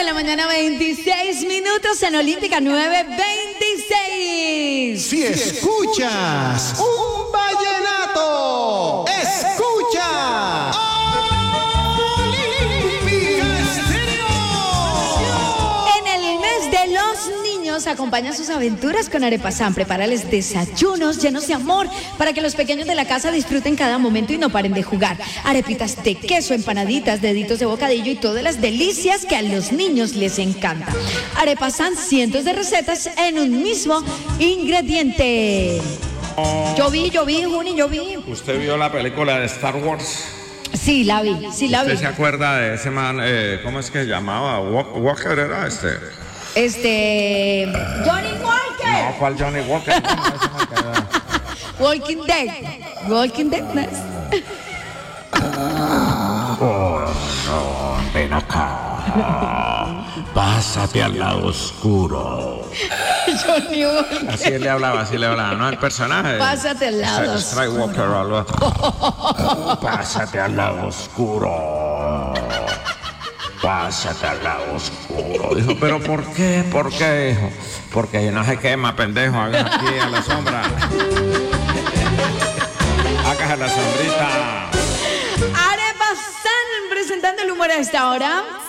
la mañana, 26 minutos en Olímpica 9:26. Si escuchas un vallenato, escucha Olímpica Estéreo. En el mes de los niños, acompaña sus aventuras con Arepasan. Prepárales desayunos llenos de amor para que los pequeños de la casa disfruten cada momento y no paren de jugar. Arepitas de queso, empanaditas, deditos de bocadillo y todas las delicias que a los niños les encanta. Arepasan, cientos de recetas en un mismo ingrediente. Yo vi, Juni, yo vi. ¿Usted vio la película de Star Wars? Sí, la vi. ¿Usted se acuerda de ese man, cómo es que se llamaba? Walker era Johnny Walker. No, ¿cuál Johnny Walker? No, ese man que era. Walking Dead. Walking Dead. Oh, no, ven acá. Pásate al lado oscuro. Johnny Walker. Así le hablaba, ¿no? El personaje. Pásate al lado. Skywalker o algo así. Pásate al lado oscuro. Pásate al lado oscuro. Dijo, ¿pero por qué? ¿Por qué, hijo? Porque no se quema, pendejo. Haga aquí a la sombra. Hágase la sombrita. Arepasan presentando el humor a esta hora.